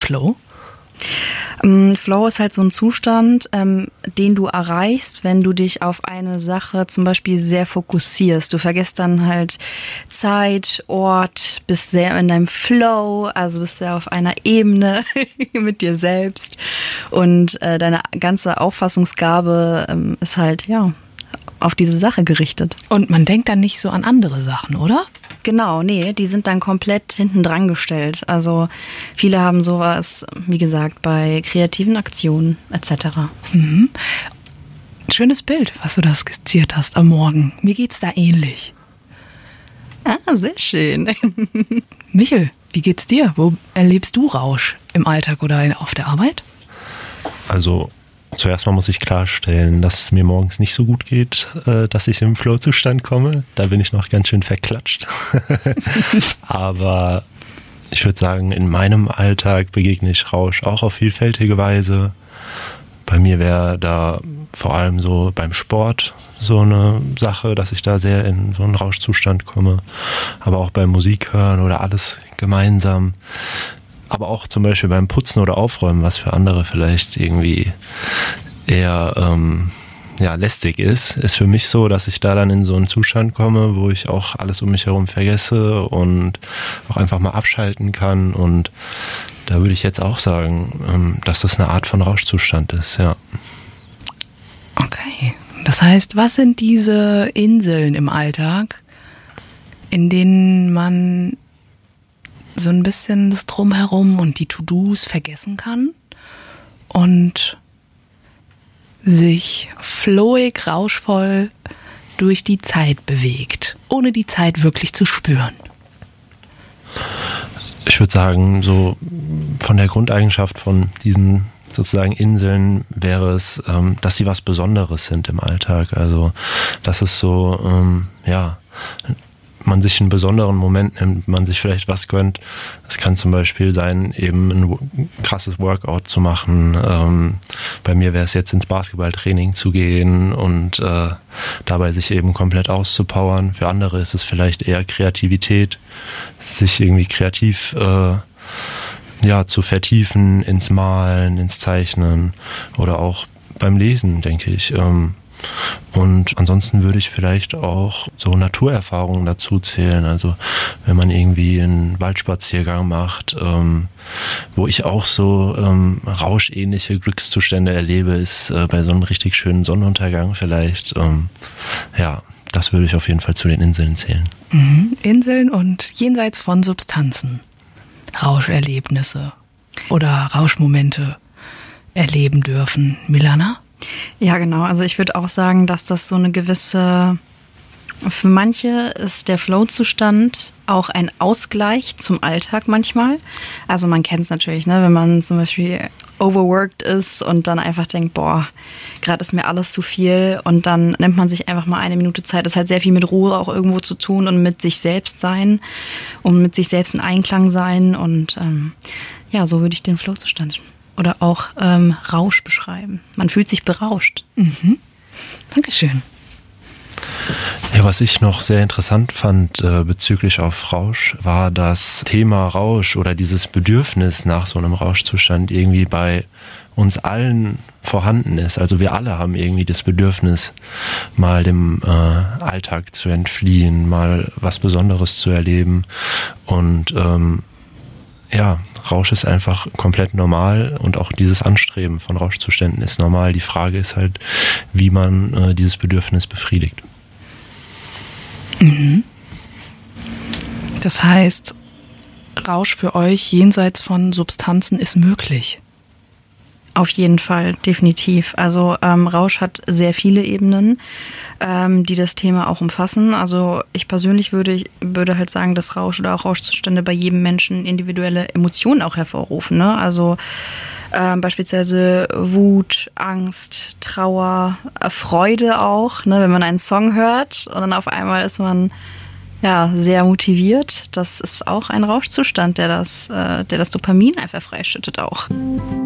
Flow? Flow ist halt so ein Zustand, den du erreichst, wenn du dich auf eine Sache zum Beispiel sehr fokussierst. Du vergisst dann halt Zeit, Ort, bist sehr in deinem Flow, also bist sehr auf einer Ebene mit dir selbst und deine ganze Auffassungsgabe ist halt, ja, auf diese Sache gerichtet. Und man denkt dann nicht so an andere Sachen, oder? Genau, nee, die sind dann komplett hinten dran gestellt. Also viele haben sowas, wie gesagt, bei kreativen Aktionen etc. Mhm. Schönes Bild, was du da skizziert hast am Morgen. Mir geht's da ähnlich. Ah, sehr schön. Michel, wie geht's dir? Wo erlebst du Rausch? Im Alltag oder auf der Arbeit? Also zuerst mal muss ich klarstellen, dass es mir morgens nicht so gut geht, dass ich im Flow-Zustand komme. Da bin ich noch ganz schön verklatscht. Aber ich würde sagen, in meinem Alltag begegne ich Rausch auch auf vielfältige Weise. Bei mir wäre da vor allem so beim Sport so eine Sache, dass ich da sehr in so einen Rauschzustand komme. Aber auch beim Musik hören oder alles gemeinsam. Aber auch zum Beispiel beim Putzen oder Aufräumen, was für andere vielleicht irgendwie eher lästig ist für mich so, dass ich da dann in so einen Zustand komme, wo ich auch alles um mich herum vergesse und auch einfach mal abschalten kann. Und da würde ich jetzt auch sagen, dass das eine Art von Rauschzustand ist, ja. Okay, das heißt, was sind diese Inseln im Alltag, in denen man so ein bisschen das Drumherum und die To-Dos vergessen kann und sich flowig, rauschvoll durch die Zeit bewegt, ohne die Zeit wirklich zu spüren? Ich würde sagen, so von der Grundeigenschaft von diesen sozusagen Inseln wäre es, dass sie was Besonderes sind im Alltag. Also, dass es so, man sich einen besonderen Moment nimmt, man sich vielleicht was gönnt. Es kann zum Beispiel sein, eben ein krasses Workout zu machen. Bei mir wäre es jetzt ins Basketballtraining zu gehen und dabei sich eben komplett auszupowern. Für andere ist es vielleicht eher Kreativität, sich irgendwie kreativ zu vertiefen ins Malen, ins Zeichnen oder auch beim Lesen, denke ich. Und ansonsten würde ich vielleicht auch so Naturerfahrungen dazu zählen. Also wenn man irgendwie einen Waldspaziergang macht, wo ich auch so rauschähnliche Glückszustände erlebe, ist bei so einem richtig schönen Sonnenuntergang vielleicht. Das würde ich auf jeden Fall zu den Inseln zählen. Mhm. Inseln und jenseits von Substanzen. Rauschen oder Rauschmomente erleben dürfen. Milana? Ja, genau. Also ich würde auch sagen, dass das so eine gewisse, für manche ist der Flow-Zustand auch ein Ausgleich zum Alltag manchmal. Also man kennt es natürlich, ne, wenn man zum Beispiel overworked ist und dann einfach denkt, boah, gerade ist mir alles zu viel und dann nimmt man sich einfach mal eine Minute Zeit. Das hat sehr viel mit Ruhe auch irgendwo zu tun und mit sich selbst sein und mit sich selbst in Einklang sein und so würde ich den Flow-Zustand oder auch Rausch beschreiben. Man fühlt sich berauscht. Mhm. Dankeschön. Ja, was ich noch sehr interessant fand bezüglich auf Rausch, war das Thema Rausch oder dieses Bedürfnis nach so einem Rauschzustand irgendwie bei uns allen vorhanden ist. Also wir alle haben irgendwie das Bedürfnis, mal dem Alltag zu entfliehen, mal was Besonderes zu erleben und Rausch ist einfach komplett normal und auch dieses Anstreben von Rauschzuständen ist normal. Die Frage ist halt, wie man dieses Bedürfnis befriedigt. Mhm. Das heißt, Rausch für euch jenseits von Substanzen ist möglich? Auf jeden Fall, definitiv. Also Rausch hat sehr viele Ebenen, die das Thema auch umfassen. Also ich persönlich würde halt sagen, dass Rausch oder auch Rauschzustände bei jedem Menschen individuelle Emotionen auch hervorrufen. Ne? Also beispielsweise Wut, Angst, Trauer, Freude auch. Ne? Wenn man einen Song hört und dann auf einmal ist man sehr motiviert. Das ist auch ein Rauschzustand, der das Dopamin einfach freischüttet auch.